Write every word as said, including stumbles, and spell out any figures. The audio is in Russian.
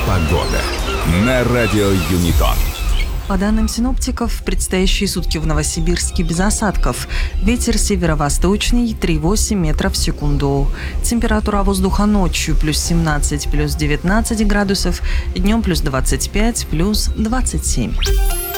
Погода на радио Юнитон. По данным синоптиков, в предстоящие сутки в Новосибирске без осадков. Ветер северо-восточный три-восемь метров в секунду. Температура воздуха ночью плюс семнадцать, плюс девятнадцать градусов, днем плюс двадцать пять, плюс двадцать семь.